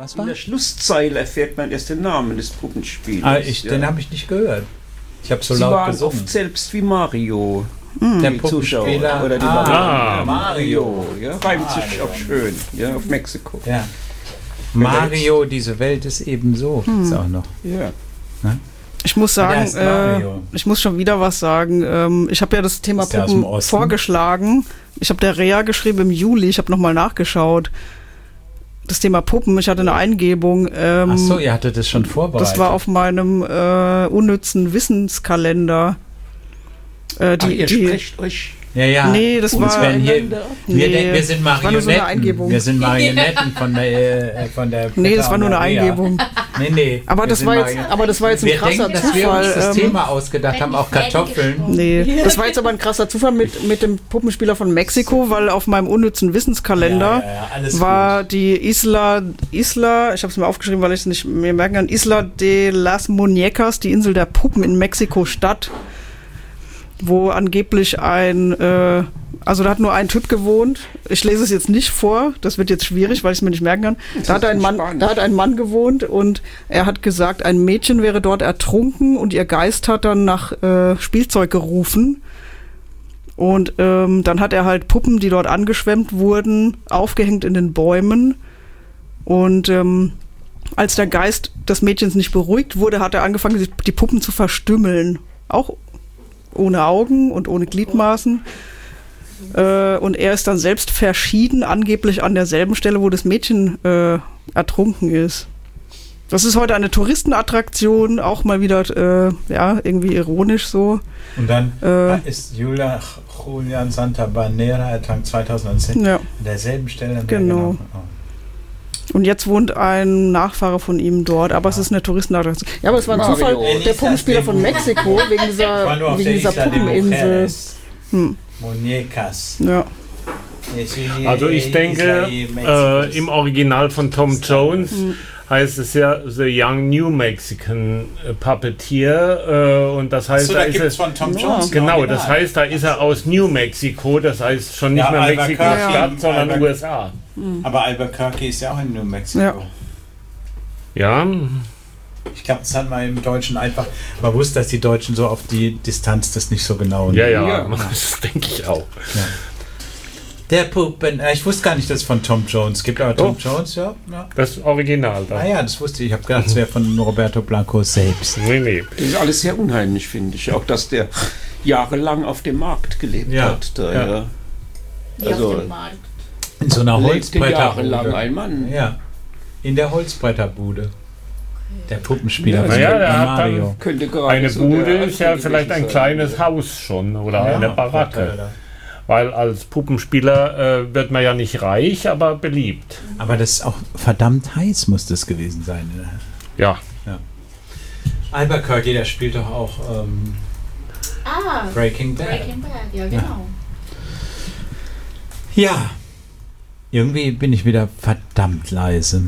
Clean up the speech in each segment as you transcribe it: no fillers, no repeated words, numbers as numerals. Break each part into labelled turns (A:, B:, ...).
A: Was
B: In
A: war?
B: der Schlusszeile erfährt man erst den Namen des Puppenspielers.
A: Den habe ich nicht gehört. Ich habe so
B: Sie
A: laut
B: waren
A: gesungen.
B: oft selbst wie Mario.
A: Der
B: Die Zuschauer
A: Puppenspieler.
B: oder die
A: Mario.
B: Ja, reimt sich auch schön. Ja, auf Mexiko.
A: Ja. Mario, diese Welt ist eben so. Ist auch noch.
B: Ja.
C: Ich muss
A: Der
C: sagen,
A: heißt Mario.
C: ich muss schon wieder was sagen. Ich habe ja das Thema
A: Ist der aus dem
C: Puppen
A: Osten?
C: vorgeschlagen. Ich habe der Rea geschrieben im Juli. Ich habe nochmal nachgeschaut. Das Thema Puppen, ich hatte eine Eingebung.
A: Ach so, ihr hattet das schon vorbereitet.
C: Das war auf meinem unnützen Wissenskalender.
B: Ihr sprecht euch
A: Ja.
C: Nee, das
A: Uns
C: war...
A: werden hier,
C: Nee,
A: wir sind
C: das war nur so eine
A: Marionetten.
C: Eingebung.
A: Wir sind Marionetten von der
C: Nee, das war nur eine Eingebung.
A: Nee.
C: Aber das war jetzt ein
A: wir
C: krasser
A: denken, dass wir
C: Zufall.
A: uns das Thema ausgedacht haben, auch Kartoffeln.
C: Nee, das war jetzt aber ein krasser Zufall mit dem Puppenspieler von Mexiko, weil auf meinem unnützen Wissenskalender
A: alles
C: war
A: gut.
C: die Isla, ich habe es mir aufgeschrieben, weil ich es nicht mehr merken kann, Isla de las Muñecas, die Insel der Puppen in Mexiko-Stadt, wo angeblich also da hat nur ein Typ gewohnt. Ich lese es jetzt nicht vor, das wird jetzt schwierig, weil ich es mir nicht merken kann. Da hat ein Mann gewohnt und er hat gesagt, ein Mädchen wäre dort ertrunken und ihr Geist hat dann nach Spielzeug gerufen. Und dann hat er halt Puppen, die dort angeschwemmt wurden, aufgehängt in den Bäumen. Und als der Geist des Mädchens nicht beruhigt wurde, hat er angefangen, die Puppen zu verstümmeln. Auch ohne Augen und ohne Gliedmaßen. Und er ist dann selbst verschieden, angeblich an derselben Stelle, wo das Mädchen ertrunken ist. Das ist heute eine Touristenattraktion, auch mal wieder, irgendwie ironisch so.
A: Und dann ist Julian Santabanera ertrank 2010 an derselben Stelle. An der
C: Genau. Und jetzt wohnt ein Nachfahre von ihm dort, aber es ist eine Touristenattraktion. Ja, aber es war ein Zufall, der Puppenspieler von Mexiko, wegen dieser Puppeninsel.
A: Muñecas.
C: Ja.
D: Also ich denke, im Original von Tom Jones heißt es ja The Young New Mexican Puppeteer und das heißt,
A: so, da gibt es von Tom Jones.
D: Genau, das heißt, da ist er aus New Mexico, das heißt schon nicht mehr Mexiko-Stadt, sondern USA.
A: Aber Albuquerque ist ja auch in New Mexico.
D: Ja.
A: Ich glaube, das hat man im Deutschen einfach, man wusste, dass die Deutschen so auf die Distanz das nicht so genau nehmen.
D: Ja, das denke ich auch.
A: Ja. Der Puppen, ich wusste gar nicht, dass es von Tom Jones gibt, aber Tom Jones, ja.
D: Das Original da.
A: Ah ja, das wusste ich. Ich habe gedacht, es wäre von Roberto Blanco selbst.
D: Nee.
B: Das ist alles sehr unheimlich, finde ich. Auch, dass der jahrelang auf dem Markt gelebt hat.
E: Also, auf dem Markt.
A: In so einer Holzbretterbude.
B: Jahrelang ein Mann.
A: Ja, in der Holzbretterbude. Der Puppenspieler.
D: Naja, der hat
A: Mario.
D: dann eine Bude, ist ja vielleicht ein kleines Haus schon oder eine Baracke. Weil als Puppenspieler wird man ja nicht reich, aber beliebt.
A: Aber das ist auch verdammt heiß, muss das gewesen sein. Ne?
D: Ja.
A: Albuquerque, der spielt doch auch Breaking Bad.
E: Ja, genau.
A: Ja. Irgendwie bin ich wieder verdammt leise.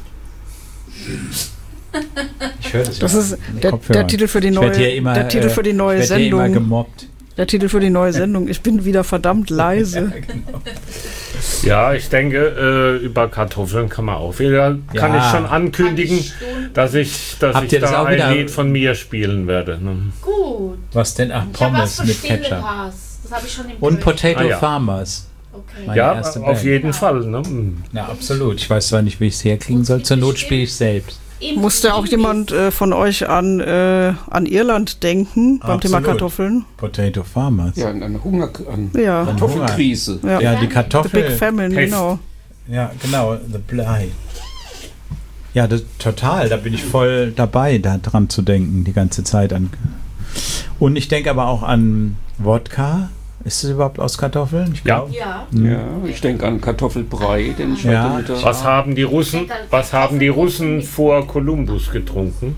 A: Ich höre das.
C: Das ist der Titel für die neue, der Titel für die neue Sendung.
A: Immer gemobbt.
C: Der Titel für die neue Sendung. Ich bin wieder verdammt leise.
D: Ja, ich denke, über Kartoffeln kann man auch wieder. Kann ich schon ankündigen, dass ich da ein Lied von mir spielen werde. Ne?
E: Gut.
A: Was denn? Ach, Pommes mit Ketchup.
E: Das habe ich schon im
A: Und Potato Farmers.
E: Okay.
D: Ja, auf jeden Fall. Ne?
A: Na, absolut. Ich weiß zwar nicht, wie ich es herkriegen soll. Zur Not spiele ich selbst.
C: Musste auch jemand von euch an Irland denken beim Thema Kartoffeln?
A: Potato Farmers.
B: Ja, an
C: Ja.
B: Kartoffelkrise.
A: Ja, die Kartoffel.
C: The Big Famine, genau.
A: Ja, genau. The Bly. Ja, total. Da bin ich voll dabei, da dran zu denken, die ganze Zeit an. Und ich denke aber auch an Wodka. Ist es überhaupt aus Kartoffeln? Ich glaub.
E: Ja.
B: Ja, ich denke an Kartoffelbrei, den ich heute Mittag.
D: Was haben die Russen vor Kolumbus getrunken?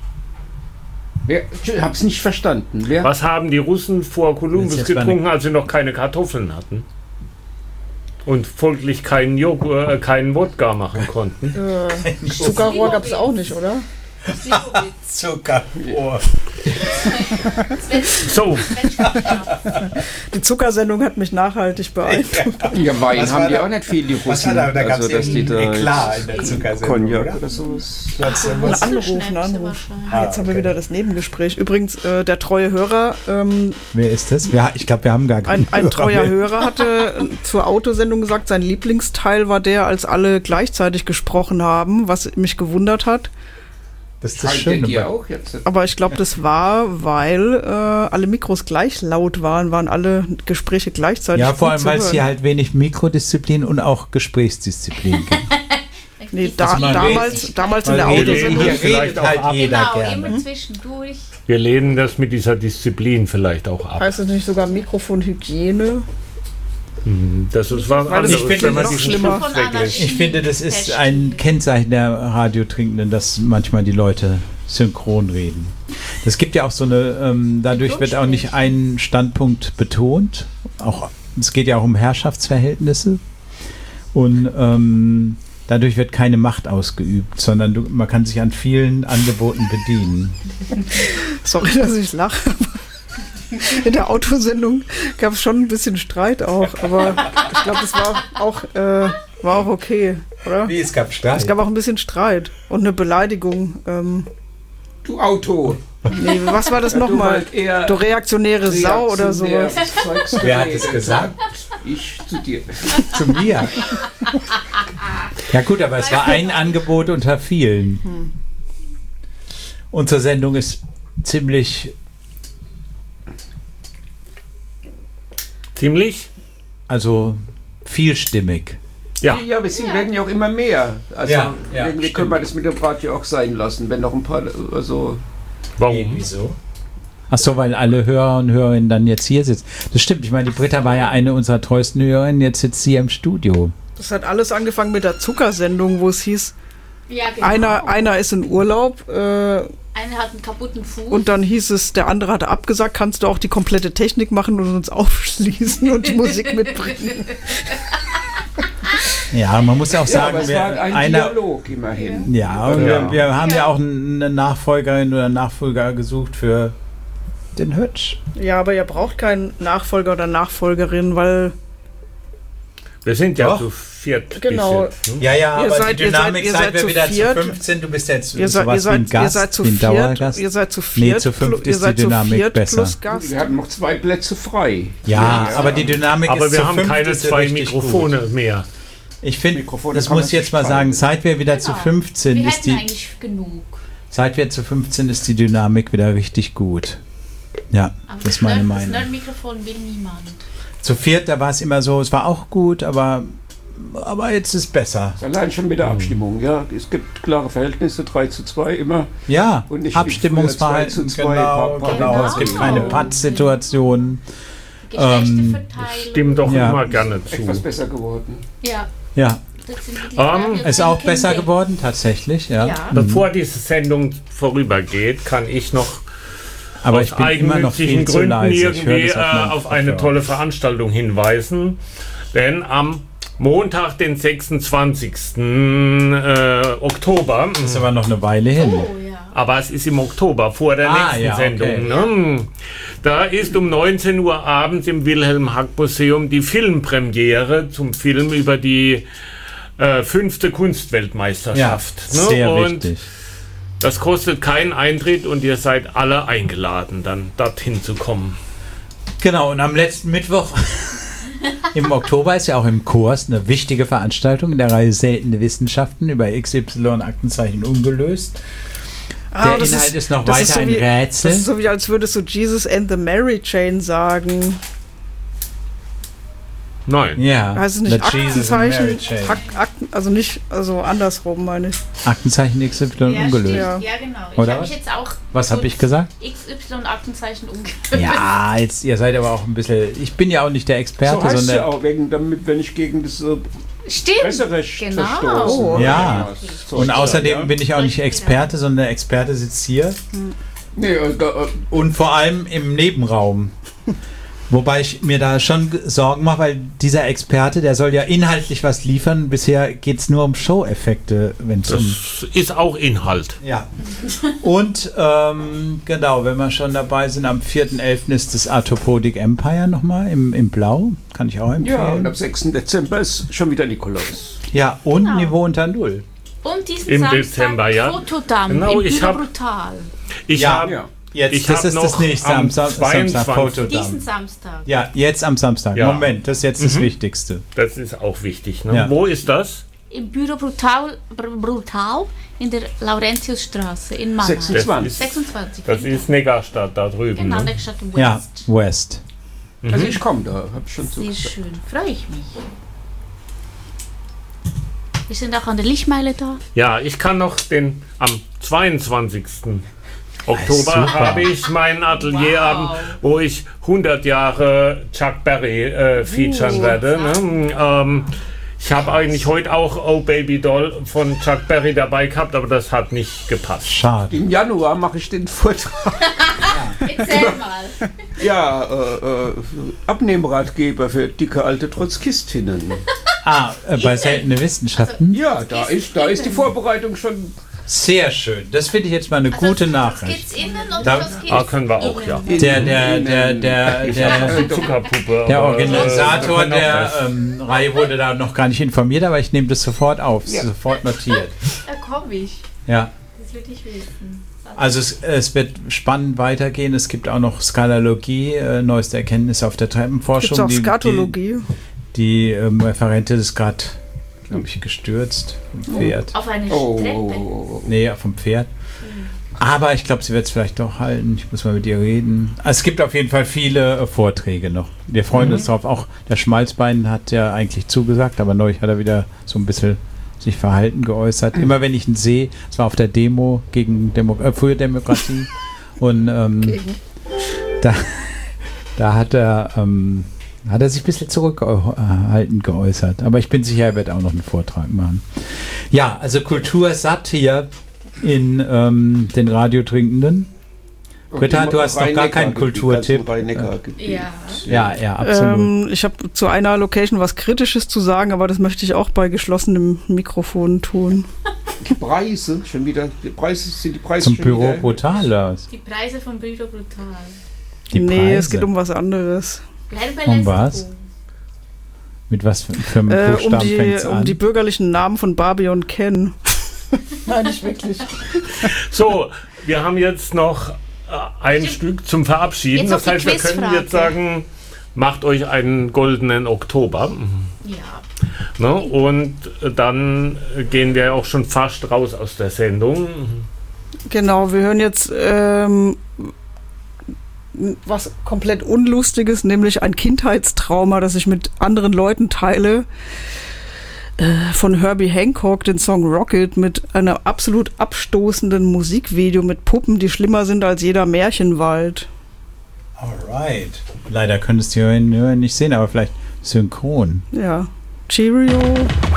B: Ich hab's nicht verstanden.
D: Was haben die Russen vor Kolumbus getrunken, als sie noch keine Kartoffeln hatten? Und folglich keinen Wodka machen konnten?
C: Zuckerrohr gab es auch nicht, oder?
E: Slivovitz.
A: Zuckerrohr.
D: So,
C: Die Zuckersendung hat mich nachhaltig beeindruckt.
B: Ja, Wein
A: Was
B: haben
A: war
B: die
A: da?
B: auch nicht viel, die
A: Was war
B: Russen.
A: da? Da gab es
B: also, dass die da
A: Eklat in der Zuckersendung,
B: Cognac
A: oder?
B: oder sowas.
A: Was?
C: Ein Anruf. Jetzt haben wir wieder das Nebengespräch. Übrigens, der treue Hörer,
A: Wer ist das? Ja, ich glaube, wir haben gar keinen
C: ein treuer
A: mehr.
C: Hörer hatte zur Autosendung gesagt, sein Lieblingsteil war der, als alle gleichzeitig gesprochen haben, was mich gewundert hat.
A: Das ist das
B: Schaltet
A: Schöne.
B: ihr auch jetzt?
C: Aber ich glaube, das war, weil alle Mikros gleich laut waren alle Gespräche gleichzeitig.
A: Ja, vor
C: gut
A: allem,
C: zu
A: weil es
C: hören.
A: hier halt wenig Mikrodisziplin und auch Gesprächsdisziplin gibt.
C: Nee,
A: Also man
C: damals in der
A: Weil
C: Autosendung.
A: hier
D: vielleicht
A: redet
D: auch
A: halt
D: ab.
A: jeder
E: Genau,
A: gerne.
E: immer zwischendurch.
D: wir lehnen das mit dieser Disziplin vielleicht auch ab.
C: Heißt es nicht sogar Mikrofonhygiene?
D: Das ist was
C: Weil das-
D: anderes,
C: ich finde
D: wenn man
C: noch
D: diesen
C: schlimmer.
D: Schutz
E: Von
D: weglässt.
A: Ich finde, das ist ein Kennzeichen der Radiotrinkenden, dass manchmal die Leute synchron reden. Das gibt ja auch so eine, dadurch wird auch nicht ein Standpunkt betont. Auch, es geht ja auch um Herrschaftsverhältnisse. Und dadurch wird keine Macht ausgeübt, sondern man kann sich an vielen Angeboten bedienen.
C: Sorry, dass ich lache. In der Autosendung gab es schon ein bisschen Streit auch, aber ich glaube, das war auch okay, oder?
A: Wie, es gab Streit?
C: Es gab auch ein bisschen Streit und eine Beleidigung.
B: Du Auto.
C: Nee, was war das nochmal?
B: halt eher
C: Du reaktionäre Sau oder sowas.
A: Wer hat es gesagt?
B: Ich zu dir.
A: Zu mir. Ja gut, aber es war ein Angebot unter vielen. Unsere Sendung ist ziemlich,
D: Ziemlich?
A: also vielstimmig.
D: Ja.
B: Ja, aber sie werden ja auch immer mehr. Also
A: Ja, ja,
B: irgendwie
A: stimmt.
B: können wir das mit dem Radio auch sein lassen, wenn noch ein paar, also
D: Warum?
A: Wieso? Ach so, weil alle Hörer und Hörerinnen dann jetzt hier sitzen. Das stimmt. Ich meine, die Britta war ja eine unserer treuesten Hörerinnen. Jetzt sitzt sie im Studio.
C: Das hat alles angefangen mit der Zuckersendung, wo es hieß,
E: Ja, genau.
C: einer ist in Urlaub
E: Einer hat einen kaputten Fuß.
C: und dann hieß es, der andere hatte abgesagt, kannst du auch die komplette Technik machen und uns aufschließen und die Musik mitbringen.
A: Ja, man muss ja auch
B: ja,
A: sagen,
B: aber es war ein
A: einer.
B: Dialog immerhin.
A: Ja, und
D: Ja.
A: wir haben ja auch eine Nachfolgerin oder Nachfolger gesucht für den Hütsch.
C: Ja, aber ihr braucht keinen Nachfolger oder Nachfolgerin, weil
D: Wir sind ja
A: Doch.
D: zu viert.
C: Genau.
D: bis jetzt, ne?
A: Ja, ja,
C: Ihr
A: aber
C: seid-
A: die
C: ihr seid-
A: Dynamik,
C: ihr
A: seit
C: seid
A: wir
C: zu
A: wieder
C: viert.
A: zu 15, du bist jetzt
C: ihr seid
A: sowas wie ein Gast,
C: zu
A: wie ein
C: viert,
A: Dauergast.
C: ihr seid zu
A: Nee,
C: viert,
A: zu fünft
C: ihr
A: ist
C: seid
A: die
C: zu
A: Dynamik
C: viert
A: besser.
C: plus Gast.
B: Wir hatten noch 2 Plätze frei.
A: Ja, aber die Dynamik
D: Aber
A: ist
D: wir
A: zu
D: haben
A: fünft
D: keine
A: ist
D: 2
A: richtig
D: Mikrofone
A: gut.
D: mehr.
A: Ich finde,
B: Mikrofone
A: das
B: kann man
A: muss ich jetzt
B: sich
A: mal sagen,
B: sparen.
A: seit wir wieder zu
E: Genau.
A: 15
E: Wir
A: ist
E: hätten
A: die,
E: eigentlich genug.
A: seit wir zu 15 ist die Dynamik wieder richtig gut. Ja,
E: Aber
A: das ist meine
E: Das
A: Meinung.
E: Nerd-Mikrofon will niemand.
A: Zu viert, da war es immer so, es war auch gut, aber jetzt ist besser.
B: Allein schon mit der Abstimmung, ja. Es gibt klare Verhältnisse, 3:2 immer.
A: Ja,
B: Und nicht wie
A: Abstimmungsverhalten,
B: früher 2:2,
A: genau. Es gibt keine Pattsituationen.
E: Geschlechteverteilung.
D: Stimmen doch
A: Ja.
D: immer gerne
B: Etwas
D: zu.
B: besser geworden.
E: Ja.
A: Ja,
E: Das sind die
A: ist auch besser geworden, tatsächlich, ja.
E: Ja.
D: Bevor diese Sendung vorübergeht, kann ich noch
A: Aber
D: aus
A: ich bin immer noch
D: eigennützigen
A: viel zu
D: Gründen
A: leise. Ich höre
D: irgendwie
A: das meinem
D: auf eine
A: Kopfhörer.
D: tolle Veranstaltung hinweisen. Denn am Montag, den 26. Oktober,
A: Das ist aber noch eine Weile hin.
E: Oh, ja.
D: aber es ist im Oktober, vor der nächsten
A: ja, okay.
D: Sendung. Ne? Da ist um 19 Uhr abends im Wilhelm-Hack-Museum die Filmpremiere zum Film über die 5. Kunstweltmeisterschaft.
A: Ja,
D: ne?
A: sehr
D: Und
A: wichtig.
D: das kostet keinen Eintritt und ihr seid alle eingeladen, dann dorthin zu kommen.
A: Genau, und am letzten Mittwoch im Oktober ist ja auch im Kurs eine wichtige Veranstaltung in der Reihe Seltene Wissenschaften über XY Aktenzeichen ungelöst. Der
C: das
A: Inhalt ist noch
C: das
A: weiter ein
C: wie,
A: Rätsel.
C: Das ist so wie, als würdest du Jesus and the Mary Chain sagen.
D: Nein.
A: Ja,
C: Heißt es nicht
A: The Jesus and Mary
C: Aktenzeichen?
A: Chain.
C: Also nicht, also andersrum meine ich.
A: Aktenzeichen XY
E: Ja, stimmt.
A: ungelöst.
C: Ja.
E: Ja, genau. Ich
A: Oder
E: habe
A: was?
E: mich jetzt auch
A: Was habe ich gesagt?
E: XY-Aktenzeichen umgelöst.
A: Ja, jetzt, ihr seid aber auch ein bisschen. Ich bin ja auch nicht der
B: So
A: Experte,
B: heißt es ja
A: sondern.
B: auch, wenn ich gegen das
E: Stimmt.
B: Presserecht
E: Genau.
B: verstoßen.
C: Oh.
A: Ja.
B: So
A: Und
B: ist
A: außerdem
B: ja.
A: bin ich auch nicht Experte, sondern der Experte sitzt hier
B: Nee,
A: und vor allem im Nebenraum. Wobei ich mir da schon Sorgen mache, weil dieser Experte, der soll ja inhaltlich was liefern. Bisher geht es nur um Show-Effekte, wenn es um...
D: Das ist auch Inhalt.
A: Ja. Und genau, wenn wir schon dabei sind, am 4.11. ist das Arthropodic Empire nochmal im Blau. Kann ich auch empfehlen.
B: Ja, und am 6. Dezember ist schon wieder Nikolaus.
A: Ja, und
E: Genau.
A: Niveau unter Null.
E: Und diesen
D: Im
E: Samstag
D: Dezember, ja.
E: Fotodamm
D: Genau,
E: im
D: ich
E: Büro
D: hab-
E: Brutal.
D: Ich
A: Ja.
D: habe
B: Ja.
A: Jetzt,
D: Ich
A: das
D: hab
A: ist das
D: noch
A: nächste
D: am
A: am Samstag
D: 22.
A: Fotodamm.
E: Diesen Samstag.
A: Ja, jetzt am Samstag.
D: Ja.
A: Moment, das ist jetzt das Wichtigste.
D: Das ist auch wichtig. Ne?
A: Ja.
D: Wo ist das?
E: Im Büro Brutal in der Laurentiusstraße in Mannheim.
B: 26.
E: 26.
D: Das ist Negastadt da drüben.
E: Genau,
D: Ne?
E: nächste Stadt West.
A: Ja, West.
B: Also ich komme da, habe ich schon
E: Sehr
B: zugesagt.
E: schön, freue ich mich. Wir sind auch an der Lichtmeile da.
D: Ja, ich kann noch am 22. Oktober
A: super.
D: habe ich meinen Atelierabend, wo ich 100 Jahre Chuck Berry featuren werde. Ne? Ich habe eigentlich heute auch Oh Baby Doll von Chuck Berry dabei gehabt, aber das hat nicht gepasst.
A: Schade.
B: Im Januar mache ich den Vortrag.
E: Erzähl mal.
B: Ja, Abnehmratgeber für dicke alte Trotzkistinnen.
A: Bei seltene Wissenschaften.
B: Ja, da ist die Vorbereitung schon.
A: Sehr schön. Das finde ich jetzt mal eine gute Nachricht.
E: Geht's innen und
A: Da-
E: was geht's
D: können wir auch, ja.
A: Der
D: Zuckerpuppe.
A: Der
D: aber,
A: Organisator
D: wir können auch
A: der
D: das.
A: Reihe wurde da noch gar nicht informiert, aber ich nehme das sofort auf,
B: Ja.
A: sofort notiert.
E: Da komme ich.
A: Ja,
E: Das will ich wissen.
A: also es wird spannend weitergehen. Es gibt auch noch Skalologie, neueste Erkenntnisse auf der
C: Gibt es
A: Treppenforschung.
C: auch Skatologie?
A: Die Referentin ist gerade, glaube ich, gestürzt vom Pferd.
E: Auf eine
B: Oh,
E: Treppe.
B: oh, oh.
A: Nee, vom Pferd. Aber ich glaube, sie wird es vielleicht doch halten. Ich muss mal mit ihr reden. Also es gibt auf jeden Fall viele Vorträge noch. Wir freuen uns drauf. Auch der Schmalzbein hat ja eigentlich zugesagt, aber neulich hat er wieder so ein bisschen sich verhalten geäußert. Immer wenn ich ihn sehe, es war auf der Demo gegen frühe Demokratie. Und da hat er sich ein bisschen zurückhaltend geäußert. Aber ich bin sicher, er wird auch noch einen Vortrag machen. Ja, also Kultur satt hier in den Radiotrinkenden. Britta, du hast noch gar keinen Kulturtipp.
E: Ja.
A: Ja, absolut.
C: Ich habe zu einer Location was Kritisches zu sagen, aber das möchte ich auch bei geschlossenem Mikrofon tun.
B: Die Preise, schon wieder. Die Preise
A: Zum
B: schon
A: Büro
B: wieder.
A: brutal oder was?
E: Die Preise von Büro Brutal.
A: Die
C: Nee, es
A: Preise.
C: geht um was anderes.
E: Bleib bei
A: Um was?
E: Lessing.
A: Mit was für einem Buchstaben fängt es
C: Um die
A: an?
C: bürgerlichen Namen von Barbie und Ken. Nein, nicht wirklich.
D: So, wir haben jetzt noch ein Stück zum Verabschieden.
E: Jetzt
D: Das
E: noch
D: heißt,
E: die
D: wir können
E: Quizfrage.
D: jetzt sagen, macht euch einen goldenen Oktober.
E: Ja.
D: Ne? Und dann gehen wir auch schon fast raus aus der Sendung.
C: Genau, wir hören jetzt was komplett Unlustiges, nämlich ein Kindheitstrauma, das ich mit anderen Leuten teile. Von Herbie Hancock, den Song Rocket, mit einer absolut abstoßenden Musikvideo mit Puppen, die schlimmer sind als jeder Märchenwald.
A: Alright. Leider könntest du ihn nicht sehen, aber vielleicht synchron.
C: Ja. Cheerio.